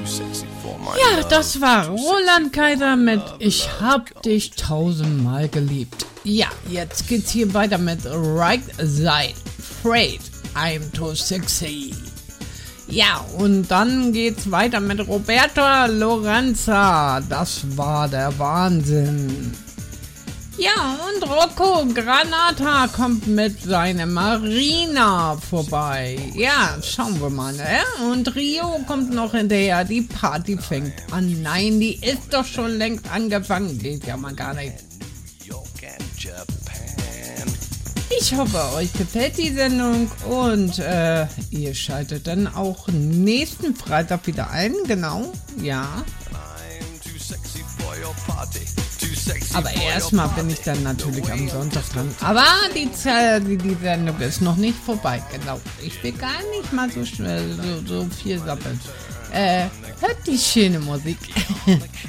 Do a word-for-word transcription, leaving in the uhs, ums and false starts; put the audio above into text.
Ja, das war Roland Kaiser mit Ich hab dich tausendmal geliebt. Ja, jetzt geht's hier weiter mit Right Side, Afraid, I'm too sexy. Ja, und dann geht's weiter mit Roberto Lorenza. Das war der Wahnsinn. Ja, und Rocco Granata kommt mit seiner Marina vorbei. Ja, schauen wir mal, ne? Und Rio kommt noch hinterher. Die Party fängt an. Nein, die ist doch schon längst angefangen. Geht ja mal gar nicht. Ich hoffe, euch gefällt die Sendung und äh, ihr schaltet dann auch nächsten Freitag wieder ein, genau, ja. Aber erstmal bin ich dann natürlich am Sonntag dran. Aber die, die, die Sendung ist noch nicht vorbei, genau. Ich will gar nicht mal so schnell so, so viel sappeln. Äh, hört die schöne Musik.